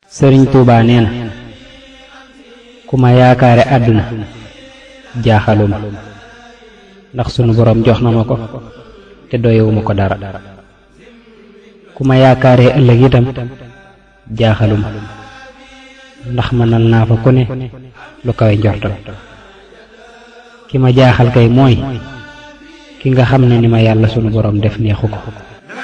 sëriñ Tuubaa nee na ku ma yaakaare àdduna jaaxaluma ndax sunu boroom jox na ma ko te doyewuma ko dara ku ma yaakaaree ëllëg itam jaaxaluma ndax mënal naa fa ku ne lu kawe njortam ki ma jaaxal kay mooy ki nga xam ne ni ma yàlla sunu boroom def neexu ko